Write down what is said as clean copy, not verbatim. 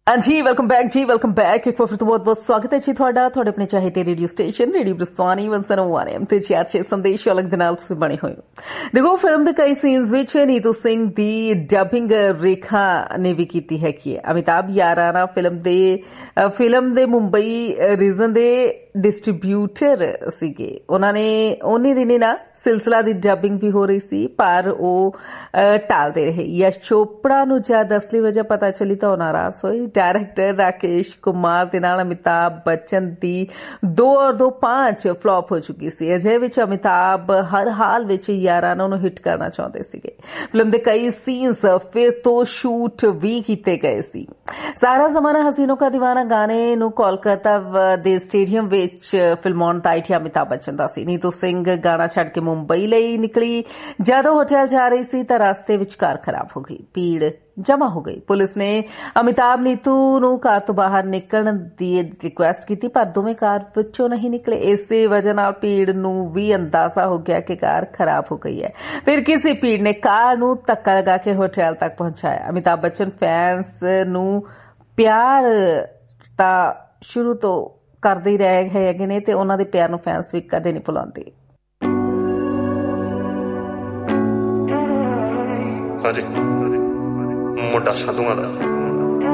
हाँ जी, welcome back एक बार फिर तो बहुत बहुत स्वागत है जी ਤੁਹਾਡਾ ਆਪਣੇ ਚਾਹੇ ਤੇ ਰੇਡੀਓ ਸਟੇਸ਼ਨ ਰੇਡੀਓ ਬ੍ਰਸਵਾਨੀ 101 ਐਮ ਤੇ ਚਾਰਚੇ ਸੰਦੇਸ਼ ਅਲੱਗ ਦੇ ਨਾਲ ਤੁਸੀਂ ਬਣੇ ਹੋਏ ਹੋ। ਦੇਖੋ ਫਿਲਮ ਦੇ ਕਈ ਸੀਨਸ ਵਿੱਚ ਨੀਤੂ ਸਿੰਘ ਦੀ ਡਬਿੰਗ ਰੇਖਾ ਨੇ ਵੀ ਕੀਤੀ ਹੈ ਕਿ ਅਮਿਤਾਭ ਯਾਰਾਨਾ ਫਿਲਮ ਦੇ ਮੁੰਬਈ ਰੀਜਨ ਦੇ ਡਿਸਟ੍ਰੀਬਿਊਟਰ ਸੀਗੇ। ਉਹਨਾਂ ਨੇ ਉਹਨੇ ਦਿਨੇ ਨਾ ਸਿਲਸਿਲਾ ਦੀ ਡਬਿੰਗ ਵੀ ਹੋ ਰਹੀ ਸੀ ਪਰ ਉਹ ਟਾਲਦੇ ਰਹੇ। ਯਸ਼ ਚੋਪੜਾ ਨੂੰ ਜਦ ਅਸਲੀ ਵਜ੍ਹਾ ਪਤਾ ਚੱਲੀ ਤਾਂ ਉਹ ਨਾਰਾਜ਼ ਹੋਏ। डायरेक्टर राकेश कुमार के नाल अमिताभ बच्चन दी 2 और 2 5 फ्लॉप हो चुकी सी। अजे विच अमिताभ हर हाल विच याराना नूं हिट करना चाहते सीगे। फिल्म दे कई सीन्स फिर तो शूट भी कीते गए सी। सारा जमाना हसीनों का दीवाना गाने नूं कोलकाता दे स्टेडियम विच फिल्माउण दा आइडिया अमिताभ बच्चन दा सी। नीतू सिंह गाना छड्ड के मुंबई लई निकली। जदों होटल जा रही सी तां रास्ते विच कार खराब हो गई, भीड़ जमा हो गई। पुलिस ने अमिताभ नीतू नूं कार तो बाहर निकलण दी रिक्वेस्ट की पर दोवें कार विचों नहीं निकले। इसे वजह नाल भीड़ नूं भी अंदाजा हो गया कि कार खराब हो गई है। फिर किसी भीड़ ने कार नूं धक्का लगा के होटल तक पहुंचाया। अमिताभ बच्चन फैंस नूं प्यार तां शुरू तो करदे ही रहे हैगे ने ते उन्हां दे प्यार नूं फैंस भी कदे नहीं भुलाउंदे। हाँ जी मुंडा साधुआं दा